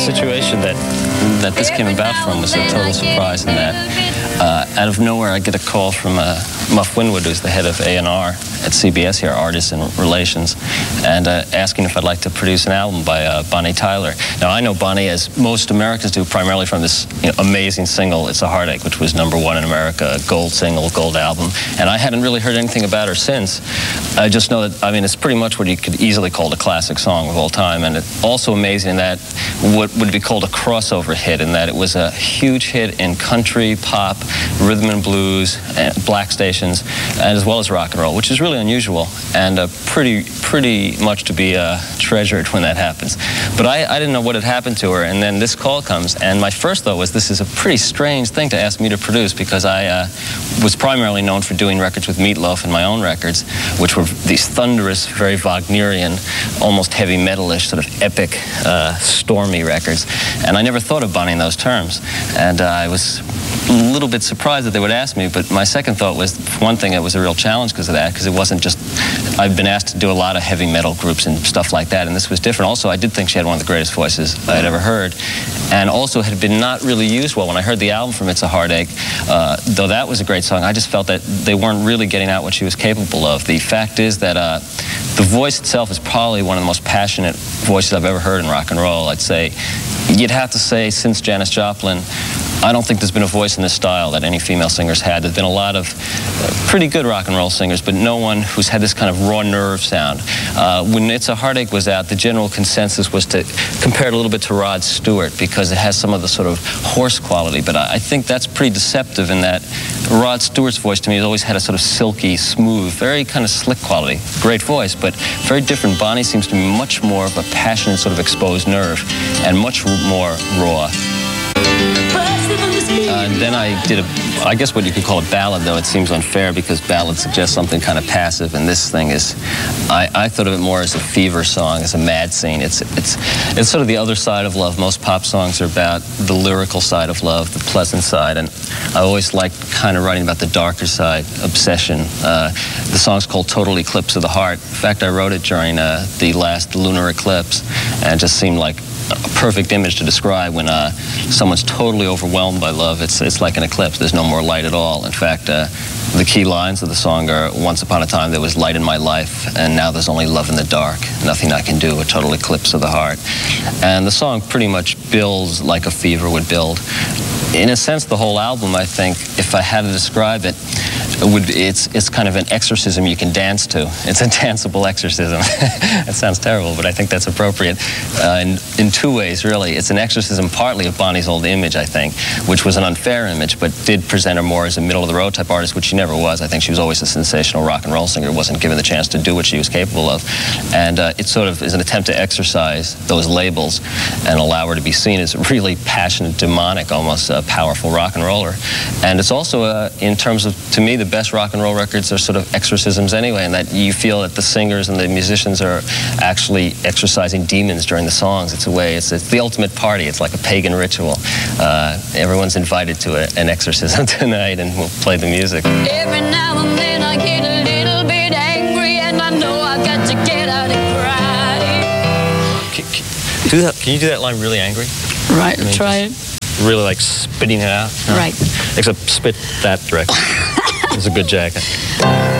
situation that this came about from was a total surprise in that out of nowhere I get a call from Muff Winwood, who's the head of A&R at CBS here, Artists and Relations, and asking if I'd like to produce an album by Bonnie Tyler. Now, I know Bonnie, as most Americans do, primarily from this amazing single, It's a Heartache, which was #1 in America, gold single, gold album, and I hadn't really heard anything about her since. I just know that, I mean, it's pretty much what you could easily call a classic song of all time, and it's also amazing that what would be called a crossover hit, in that it was a huge hit in country, pop, rhythm and blues, and black stations, and as well as rock and roll, which is really unusual and pretty much to be treasured when that happens. But I didn't know what had happened to her, and then this call comes, and my first thought was, this is a pretty strange thing to ask me to produce, because I was primarily known for doing records with Meatloaf and my own records, which were these thunderous, very Wagnerian, almost heavy metal-ish, sort of epic, stormy records. And I never thought of Bonnie in those terms. And I was a little bit surprised that they would ask me, but my second thought was, for one thing, it was a real challenge because of that, because it wasn't just, I've been asked to do a lot of heavy metal groups and stuff like that, and this was different. Also, I did think she had one of the greatest voices I had ever heard, and also had been not really used well. When I heard the album from It's a Heartache, though that was a great song, I just felt that they weren't really getting out what she was capable of. The fact is that the voice itself is probably one of the most passionate voices I've ever heard in rock and roll. I'd say, you'd have to say, since Janis Joplin, I don't think there's been a voice in this style that any female singers had. There's been a lot of pretty good rock and roll singers, but no one who's had this kind of raw nerve sound. When It's a Heartache was out, the general consensus was to compare it a little bit to Rod Stewart, because it has some of the sort of hoarse quality, but I think that's pretty deceptive, in that Rod Stewart's voice to me has always had a sort of silky, smooth, very kind of slick quality. Great voice, but very different. Bonnie seems to be much more of a passionate sort of exposed nerve, and much more raw. And then I did I guess what you could call a ballad, though it seems unfair, because ballad suggests something kind of passive, and this thing is, I thought of it more as a fever song, as a mad scene. It's sort of the other side of love. Most pop songs are about the lyrical side of love, the pleasant side, and I always liked kind of writing about the darker side, obsession. The song's called Total Eclipse of the Heart. In fact, I wrote it during the last lunar eclipse, and it just seemed like a perfect image to describe when someone's totally overwhelmed by love. It's like an eclipse. There's no more light at all. In fact, the key lines of the song are, once upon a time there was light in my life, and now there's only love in the dark. Nothing I can do, a total eclipse of the heart. And the song pretty much builds like a fever would build. In a sense, the whole album, I think, if I had to describe it, it's kind of an exorcism you can dance to. It's a danceable exorcism. That sounds terrible, but I think that's appropriate in two ways, really. It's an exorcism partly of Bonnie's old image, I think, which was an unfair image, but did present her more as a middle-of-the-road type artist, which she never was. I think she was always a sensational rock and roll singer, wasn't given the chance to do what she was capable of. And it sort of is an attempt to exercise those labels and allow her to be seen as a really passionate, demonic, almost powerful rock and roller. And it's also, in terms of, to me, the best rock and roll records are sort of exorcisms anyway, and that you feel that the singers and the musicians are actually exorcising demons during the songs. It's a way, it's the ultimate party. It's like a pagan ritual. Everyone's invited to an exorcism tonight, and we'll play the music. Every now and then I get a little bit angry, and I know I got to get out and cry. Can you do that line really angry? Right, try it. Really like spitting it out? Right. Except spit that direction. It's a good jacket.